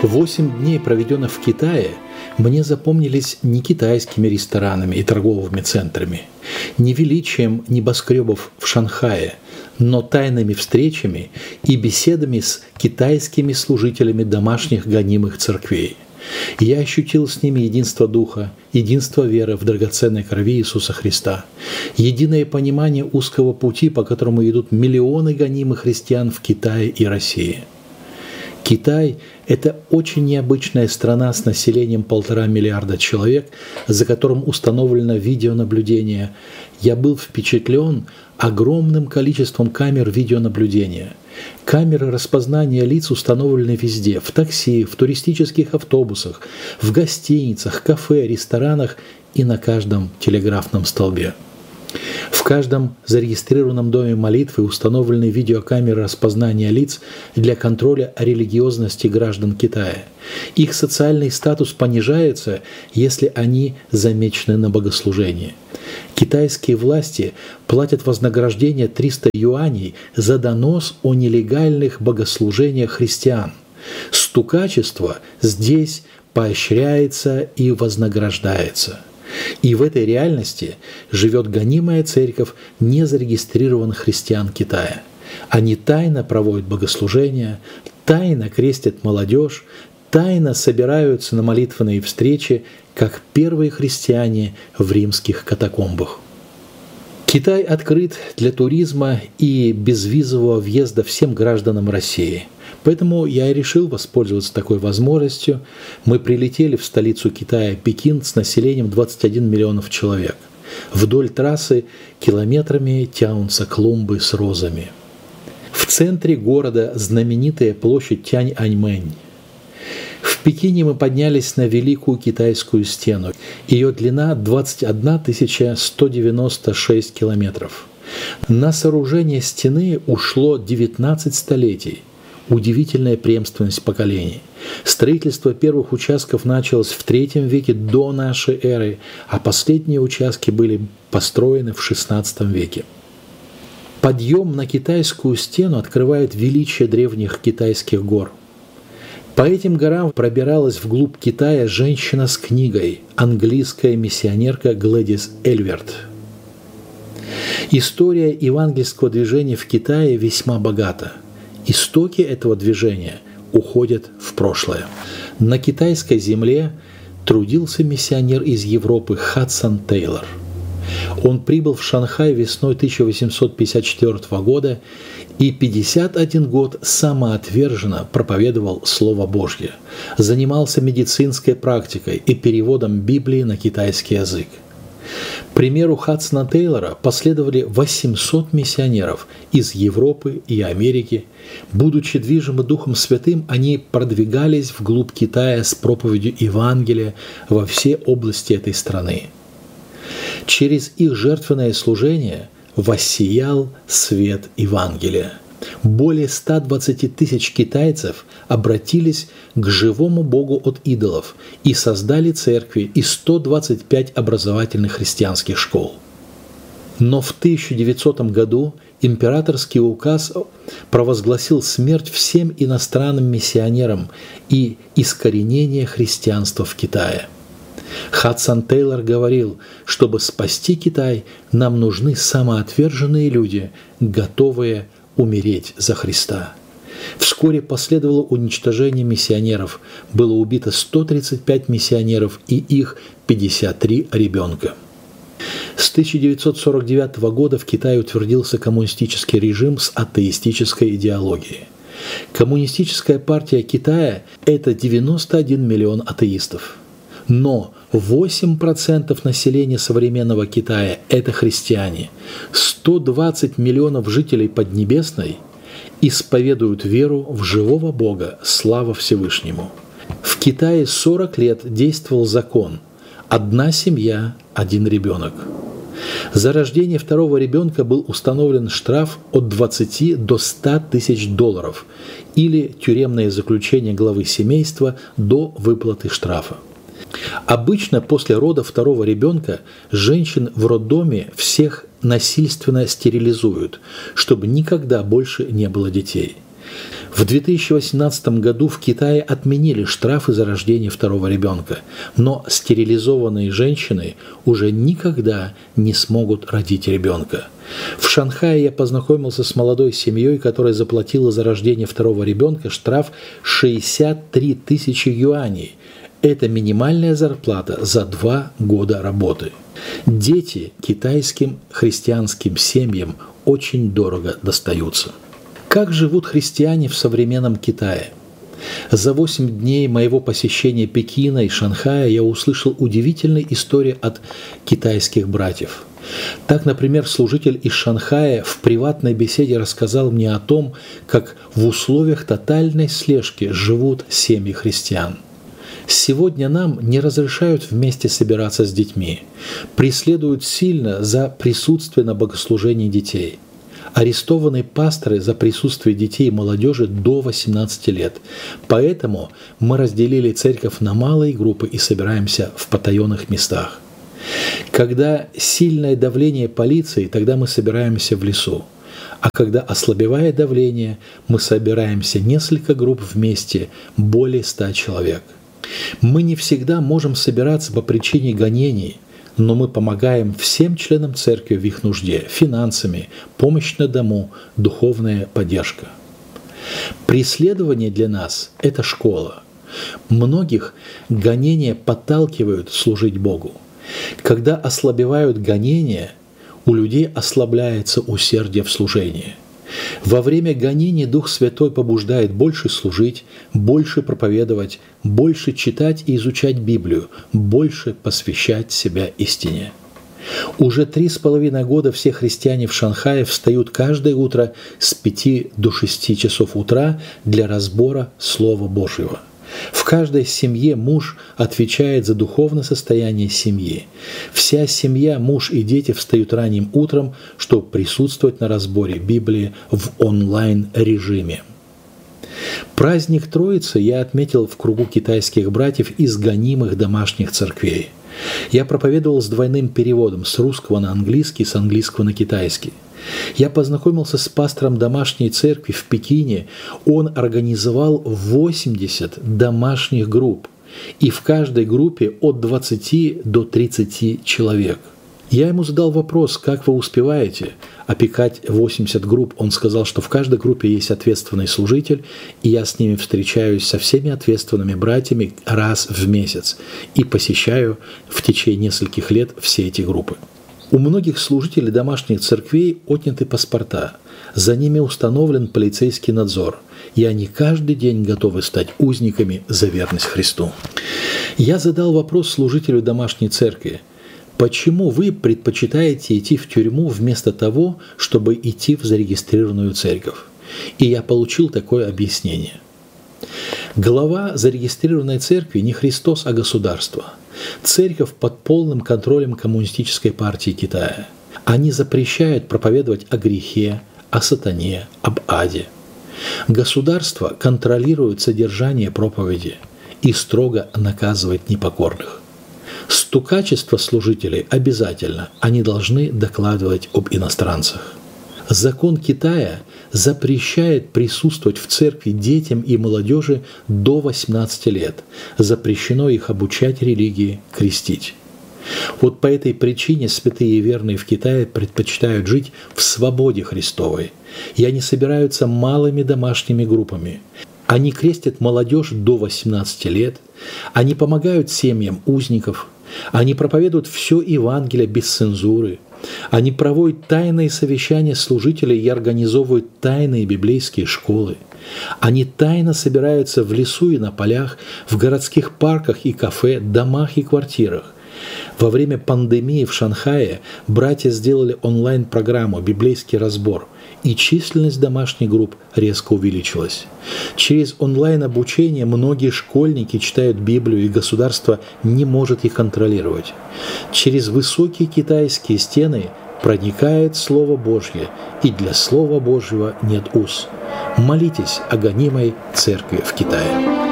8 дней, проведенных в Китае, мне запомнились не китайскими ресторанами и торговыми центрами, не величием небоскребов в Шанхае, но тайными встречами и беседами с китайскими служителями домашних гонимых церквей. Я ощутил с ними единство Духа, единство веры в драгоценной крови Иисуса Христа, единое понимание узкого пути, по которому идут миллионы гонимых христиан в Китае и России. Китай – это очень необычная страна с населением 1,5 миллиарда человек, за которым установлено видеонаблюдение. Я был впечатлен огромным количеством камер видеонаблюдения. Камеры распознания лиц установлены везде – в такси, в туристических автобусах, в гостиницах, кафе, ресторанах и на каждом телеграфном столбе. В каждом зарегистрированном доме молитвы установлены видеокамеры распознания лиц для контроля религиозности граждан Китая. Их социальный статус понижается, если они замечены на богослужении. Китайские власти платят вознаграждение 300 юаней за донос о нелегальных богослужениях христиан. Стукачество здесь поощряется и вознаграждается. И в этой реальности живет гонимая церковь незарегистрированных христиан Китая. Они тайно проводят богослужения, тайно крестят молодежь, тайно собираются на молитвенные встречи, как первые христиане в римских катакомбах. Китай открыт для туризма и безвизового въезда всем гражданам России. Поэтому я и решил воспользоваться такой возможностью. Мы прилетели в столицу Китая, Пекин, с населением 21 миллионов человек. Вдоль трассы километрами тянутся клумбы с розами. В центре города знаменитая площадь Тяньаньмэнь. В Пекине мы поднялись на Великую Китайскую стену. Ее длина 21 196 километров. На сооружение стены ушло 19 столетий. Удивительная преемственность поколений. Строительство первых участков началось в III веке до нашей эры, а последние участки были построены в XVI веке. Подъем на Китайскую стену открывает величие древних китайских гор. По этим горам пробиралась вглубь Китая женщина с книгой, английская миссионерка Глэдис Эльверт. История евангельского движения в Китае весьма богата. Истоки этого движения уходят в прошлое. На китайской земле трудился миссионер из Европы Хадсон Тейлор. Он прибыл в Шанхай весной 1854 года и 51 год самоотверженно проповедовал Слово Божье, занимался медицинской практикой и переводом Библии на китайский язык. Примеру Хадсона Тейлора последовали 800 миссионеров из Европы и Америки. Будучи движимы Духом Святым, они продвигались вглубь Китая с проповедью Евангелия во все области этой страны. Через их жертвенное служение воссиял свет Евангелия. Более 120 тысяч китайцев обратились к живому Богу от идолов и создали церкви и 125 образовательных христианских школ. Но в 1900 году императорский указ провозгласил смерть всем иностранным миссионерам и искоренение христианства в Китае. Хадсон Тейлор говорил, чтобы спасти Китай, нам нужны самоотверженные люди, готовые умереть за Христа. Вскоре последовало уничтожение миссионеров. Было убито 135 миссионеров и их 53 ребенка. С 1949 года в Китае утвердился коммунистический режим с атеистической идеологией. Коммунистическая партия Китая – это 91 миллион атеистов. Но 8% населения современного Китая – это христиане. 120 миллионов жителей Поднебесной исповедуют веру в живого Бога, слава Всевышнему. В Китае 40 лет действовал закон «одна семья, один ребенок». За рождение второго ребенка был установлен штраф от 20 до 100 тысяч долларов или тюремное заключение главы семейства до выплаты штрафа. Обычно после рода второго ребенка женщин в роддоме всех насильственно стерилизуют, чтобы никогда больше не было детей. В 2018 году в Китае отменили штрафы за рождение второго ребенка, но стерилизованные женщины уже никогда не смогут родить ребенка. В Шанхае я познакомился с молодой семьей, которая заплатила за рождение второго ребенка штраф 63 тысячи юаней. Это минимальная зарплата за 2 года работы. Дети китайским христианским семьям очень дорого достаются. Как живут христиане в современном Китае? За 8 дней моего посещения Пекина и Шанхая я услышал удивительные истории от китайских братьев. Так, например, служитель из Шанхая в приватной беседе рассказал мне о том, как в условиях тотальной слежки живут семьи христиан. Сегодня нам не разрешают вместе собираться с детьми, преследуют сильно за присутствие на богослужении детей. Арестованы пасторы за присутствие детей и молодежи до 18 лет. Поэтому мы разделили церковь на малые группы и собираемся в потаенных местах. Когда сильное давление полиции, тогда мы собираемся в лесу. А когда ослабевает давление, мы собираемся несколько групп вместе, более 100 человек. Мы не всегда можем собираться по причине гонений, но мы помогаем всем членам церкви в их нужде финансами, помощь на дому, духовная поддержка. Преследование для нас – это школа. Многих гонения подталкивают служить Богу. Когда ослабевают гонения, у людей ослабляется усердие в служении. Во время гонений Дух Святой побуждает больше служить, больше проповедовать, больше читать и изучать Библию, больше посвящать себя истине. Уже 3,5 года все христиане в Шанхае встают каждое утро с 5 до 6 часов утра для разбора Слова Божьего. В каждой семье муж отвечает за духовное состояние семьи. Вся семья, муж и дети встают ранним утром, чтобы присутствовать на разборе Библии в онлайн-режиме. Праздник Троицы я отметил в кругу китайских братьев из гонимых домашних церквей. Я проповедовал с двойным переводом с русского на английский, с английского на китайский. Я познакомился с пастором домашней церкви в Пекине. Он организовал 80 домашних групп, и в каждой группе от 20 до 30 человек. Я ему задал вопрос, как вы успеваете опекать 80 групп. Он сказал, что в каждой группе есть ответственный служитель, и я с ними встречаюсь со всеми ответственными братьями раз в месяц и посещаю в течение нескольких лет все эти группы. У многих служителей домашних церквей отняты паспорта, за ними установлен полицейский надзор, и они каждый день готовы стать узниками за верность Христу. Я задал вопрос служителю домашней церкви: почему вы предпочитаете идти в тюрьму вместо того, чтобы идти в зарегистрированную церковь? И я получил такое объяснение. Глава зарегистрированной церкви не Христос, а государство. Церковь под полным контролем Коммунистической партии Китая. Они запрещают проповедовать о грехе, о сатане, об аде. Государство контролирует содержание проповеди и строго наказывает непокорных. Стукачество служителей обязательно, они должны докладывать об иностранцах. Закон Китая запрещает присутствовать в церкви детям и молодежи до 18 лет. Запрещено их обучать религии, крестить. Вот по этой причине святые и верные в Китае предпочитают жить в свободе Христовой. И они собираются малыми домашними группами. Они крестят молодежь до 18 лет. Они помогают семьям узников. Они проповедуют все Евангелие без цензуры. Они проводят тайные совещания служителей и организовывают тайные библейские школы. Они тайно собираются в лесу и на полях, в городских парках и кафе, домах и квартирах. Во время пандемии в Шанхае братья сделали онлайн-программу «Библейский разбор», и численность домашних групп резко увеличилась. Через онлайн-обучение многие школьники читают Библию, и государство не может их контролировать. Через высокие китайские стены проникает Слово Божье, и для Слова Божьего нет уз. Молитесь о гонимой церкви в Китае.